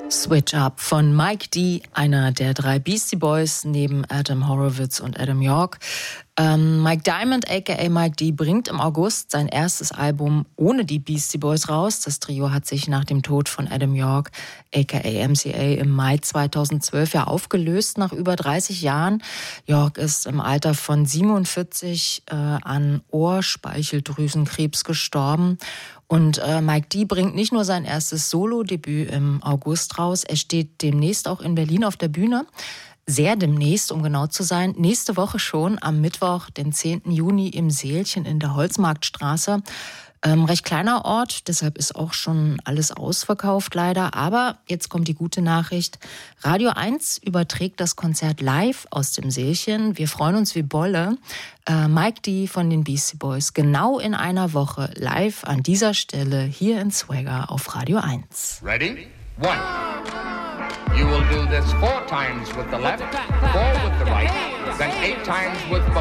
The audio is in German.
Switch Up von Mike D., einer der 3 Beastie Boys neben Adam Horowitz und Adam York. Mike Diamond, a.k.a. Mike D., bringt im August sein erstes Album ohne die Beastie Boys raus. Das Trio hat sich nach dem Tod von Adam York, a.k.a. MCA, im Mai 2012 ja aufgelöst, nach über 30 Jahren. York ist im Alter von 47 an Ohrspeicheldrüsenkrebs gestorben. Und Mike D. bringt nicht nur sein erstes Solo-Debüt im August raus, er steht demnächst auch in Berlin auf der Bühne. Sehr demnächst, um genau zu sein, nächste Woche schon, am Mittwoch, den 10. Juni im Seelchen in der Holzmarktstraße. Recht kleiner Ort, deshalb ist auch schon alles ausverkauft leider. Aber jetzt kommt die gute Nachricht. Radio 1 überträgt das Konzert live aus dem Seelchen. Wir freuen uns wie Bolle. Mike D. von den Beastie Boys genau in einer Woche live an dieser Stelle hier in Swagger auf Radio 1. Ready? 1. You will do this 4 times with the left, 4 with the right, then 8 times with both.